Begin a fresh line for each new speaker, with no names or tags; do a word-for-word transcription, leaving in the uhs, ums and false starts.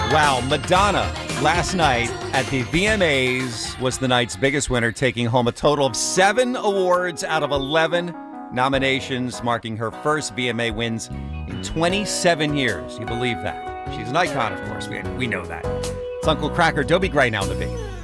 Wow, Madonna last night at the V M As was the night's biggest winner, taking home a total of seven awards out of eleven nominations, marking her first V M A wins in twenty-seven years. You believe that? She's an icon, of course. We, we know that. It's Uncle Kracker, Dobie Gray now on the beat.